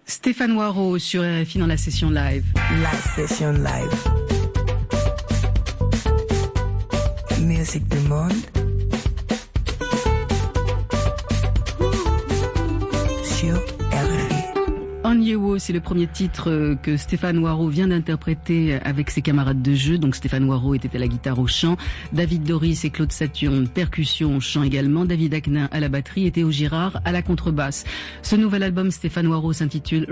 Stéphane Waro sur RFI dans la session live. La session live. Musique du monde. Sur RFI. Onyewo, c'est le premier titre que Stéphane Waro vient d'interpréter avec ses camarades de jeu. Donc Stéphane Waro était à la guitare au chant, David Doris et Claude Saturne, percussion, chant également, David Aknin à la batterie et Théo Girard à la contrebasse. Ce nouvel album Stéphane Waro s'intitule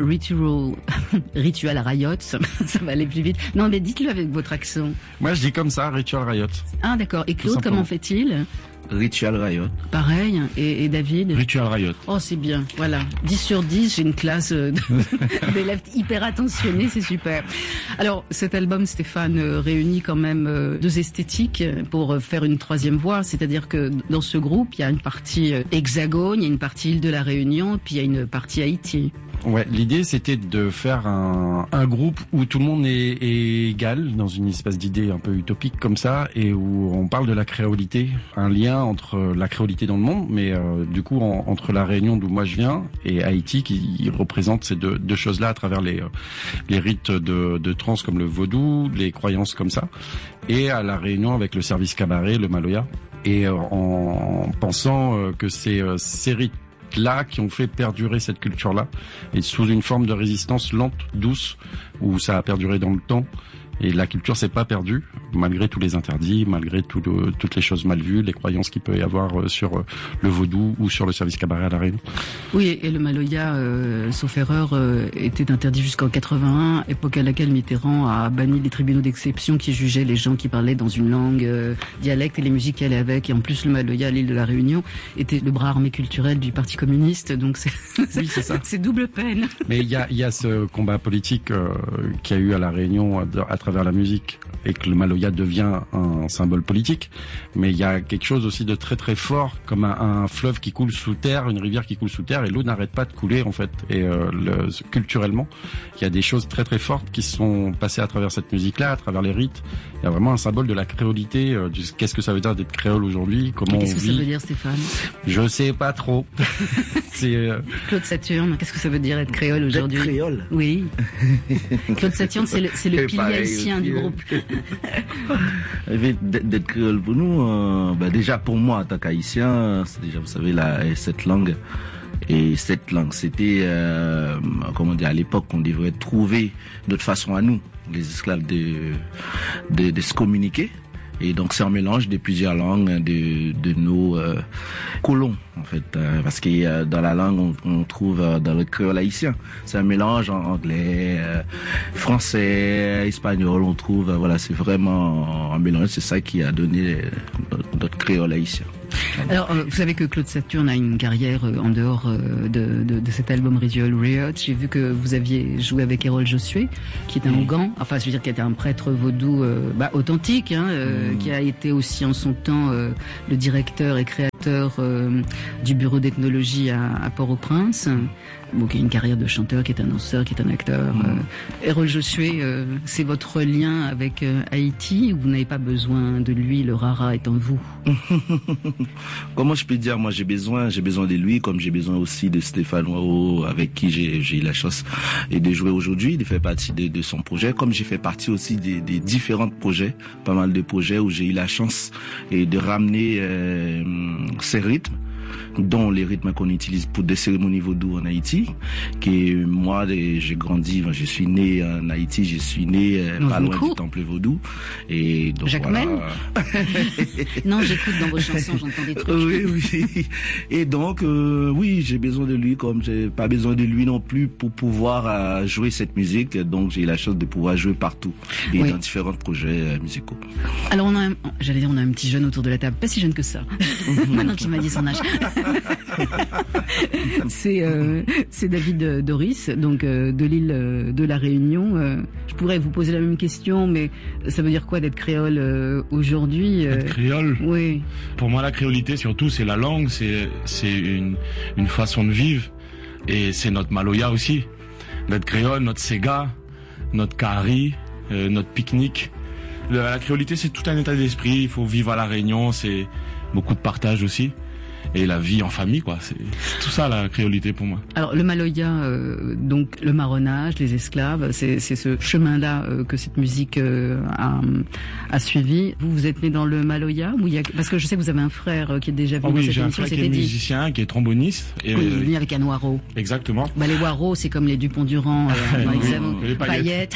Ritual Riot, ça va aller plus vite. Non mais dites-le avec votre accent. Moi je dis comme ça, Ritual Riot. Ah d'accord, et Claude comment fait-il ? Ritual Riot. Pareil, et David? Ritual Riot. Oh, c'est bien, voilà. 10 sur 10, j'ai une classe d'élèves hyper attentionnés, c'est super. Alors, cet album, Stéphane, réunit quand même deux esthétiques pour faire une troisième voix, c'est-à-dire que dans ce groupe, il y a une partie Hexagone, il y a une partie Île de la Réunion, puis il y a une partie Haïti. Ouais, l'idée c'était de faire un groupe où tout le monde est égal, dans une espèce d'idée un peu utopique comme ça, et où on parle de la créolité, un lien entre la créolité dans le monde, mais du coup entre la Réunion d'où moi je viens et Haïti qui représente ces deux choses-là à travers les rites de trance comme le vaudou, les croyances comme ça, et à la Réunion avec le service cabaret, le maloya, et en pensant que ces rites là qui ont fait perdurer cette culture-là, et sous une forme de résistance lente, douce, où ça a perduré dans le temps. Et la culture s'est pas perdue, malgré tous les interdits, malgré toutes les choses mal vues, les croyances qu'il peut y avoir sur le vaudou ou sur le service cabaret à la Réunion. Oui, et le maloya, sauf erreur, était interdit jusqu'en 81, époque à laquelle Mitterrand a banni les tribunaux d'exception qui jugeaient les gens qui parlaient dans une langue dialecte et les musiques qui allaient avec. Et en plus, le maloya à l'île de la Réunion était le bras armé culturel du Parti communiste, donc oui, c'est ça. C'est double peine. Mais il y a ce combat politique qu'il y a eu à la Réunion à travers la musique, et que le maloya devient un symbole politique, mais il y a quelque chose aussi de très très fort, comme un fleuve qui coule sous terre, une rivière qui coule sous terre, et l'eau n'arrête pas de couler en fait. Et culturellement, il y a des choses très très fortes qui sont passées à travers cette musique-là, à travers les rites. Il y a vraiment un symbole de la créolité. Qu'est-ce que ça veut dire d'être créole aujourd'hui? Comment on vit? Qu'est-ce que ça veut dire, Stéphane? Je sais pas trop. Claude Saturne, qu'est-ce que ça veut dire être créole aujourd'hui? D'être créole? Oui. Claude Saturne, c'est le pilier haïtien du groupe. D'être créole pour nous, déjà pour moi en tant qu'haïtien, c'est déjà, vous savez, cette langue. Et cette langue, c'était, comment dire, à l'époque, on devrait trouver notre façon à nous, les esclaves, de se communiquer. Et donc c'est un mélange de plusieurs langues de nos colons en fait, parce que dans la langue on trouve dans le créole haïtien, c'est un mélange en anglais, français, espagnol, on trouve voilà, c'est vraiment un mélange, c'est ça qui a donné notre créole haïtien. Alors, vous savez que Claude Saturne a une carrière en dehors de cet album Ritual Riot. J'ai vu que vous aviez joué avec Errol Josué, qui est un Ougan, enfin, je veux dire, qui était un prêtre vaudou authentique, qui a été aussi en son temps le directeur et créateur du bureau d'ethnologie à Port-au-Prince. Bon, qui a une carrière de chanteur, qui est un danseur, qui est un acteur. Errol Josué, c'est votre lien avec Haïti, ou vous n'avez pas besoin de lui, le rara est en vous? Comment je peux dire, moi j'ai besoin de lui, comme j'ai besoin aussi de Stéphane Waro, avec qui j'ai eu la chance de jouer aujourd'hui, de faire partie de son projet, comme j'ai fait partie aussi des différents projets, pas mal de projets où j'ai eu la chance de ramener ces rythmes, dont les rythmes qu'on utilise pour des cérémonies vaudou en Haïti, que moi j'ai grandi, je suis né en Haïti, je suis né pas loin du temple vaudou, et donc Jacques voilà. Non, j'écoute dans vos chansons, j'entends des trucs. Oui. Et donc oui, j'ai besoin de lui, comme j'ai pas besoin de lui non plus pour pouvoir jouer cette musique, donc j'ai eu la chance de pouvoir jouer partout et dans différents projets musicaux. Alors on a un petit jeune autour de la table, pas si jeune que ça. Maintenant qu'il m'a dit son âge. C'est David Doris, donc de l'île de la Réunion. Je pourrais vous poser la même question, mais ça veut dire quoi d'être créole aujourd'hui? Être créole? Oui. Pour moi, la créolité, surtout, c'est la langue, c'est une façon de vivre, et c'est notre maloya aussi. D'être créole, notre sega, notre kari, notre pique-nique. La créolité, c'est tout un état d'esprit. Il faut vivre à la Réunion, c'est beaucoup de partage aussi. et la vie en famille, quoi. C'est tout ça la créolité pour moi. Alors le Maloya, donc le marronnage, les esclaves, c'est ce chemin-là que cette musique a suivi. Vous êtes né dans le Maloya ou parce que je sais que vous avez un frère qui est déjà venu dans cette émission, j'ai un frère qui est musicien, qui est tromboniste. Et oui, il est venu avec un waro. Exactement. Bah, les waros, c'est comme les Dupont-Durand, les paillettes.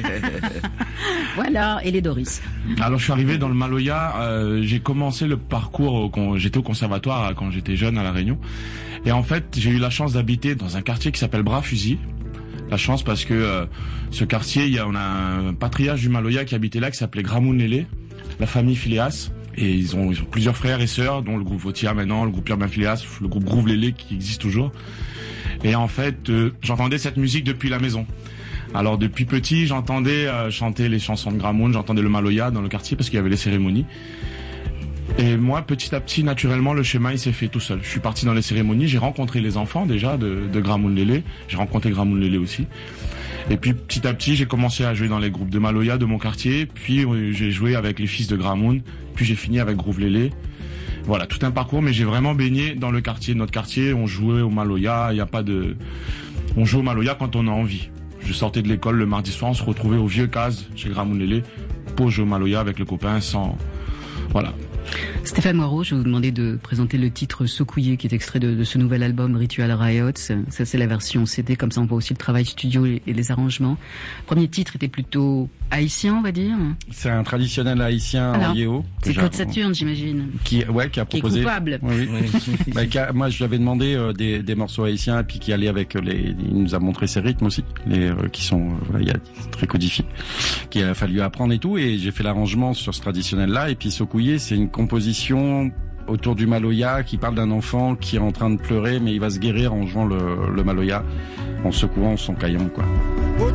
Voilà, et les Doris. Alors je suis arrivé dans le Maloya, j'ai commencé le parcours quand j'étais au conservatoire, quand j'étais jeune à La Réunion. Et en fait, j'ai eu la chance d'habiter dans un quartier qui s'appelle Bras-Fusil. La chance parce que ce quartier, on a un patriarche du Maloya qui habitait là, qui s'appelait Gramoun Lélé, la famille Phileas. Et ils ont plusieurs frères et sœurs, dont le groupe Votia maintenant, le groupe Urbain Phileas, le groupe Groove Lélé qui existe toujours. Et en fait, j'entendais cette musique depuis la maison. Alors depuis petit, j'entendais chanter les chansons de Gramoun, j'entendais le Maloya dans le quartier parce qu'il y avait les cérémonies. Et moi, petit à petit, naturellement, le schéma, il s'est fait tout seul. Je suis parti dans les cérémonies, j'ai rencontré les enfants déjà de Gramoun Lélé, j'ai rencontré Gramoun Lélé aussi. Et puis petit à petit, j'ai commencé à jouer dans les groupes de Maloya de mon quartier, puis j'ai joué avec les fils de Gramoun, puis j'ai fini avec Groove Lélé. Voilà, tout un parcours, mais j'ai vraiment baigné dans le quartier. Notre quartier, on jouait au Maloya, on joue au Maloya quand on a envie. Je sortais de l'école le mardi soir, on se retrouvait au vieux case chez Gramoun Lélé pour jouer au Maloya avec le copain voilà. Stéphane Moirot, je vais vous demander de présenter le titre Sokouye, qui est extrait de ce nouvel album Ritual Riots. Ça, c'est la version CD, comme ça on voit aussi le travail studio et les arrangements. Le premier titre était plutôt haïtien, on va dire. C'est un traditionnel haïtien en yéo. C'est Claude Saturne, j'imagine. Qui a proposé. Qui est coupable. Oui. Moi, je lui avais demandé des morceaux haïtiens, et puis qui allaient avec il nous a montré ses rythmes aussi, qui sont, très codifiés, qu'il a fallu apprendre et tout, et j'ai fait l'arrangement sur ce traditionnel-là, et puis Sokouye, c'est une composition autour du Maloya qui parle d'un enfant qui est en train de pleurer, mais il va se guérir en jouant le Maloya, en secouant son caillon, quoi.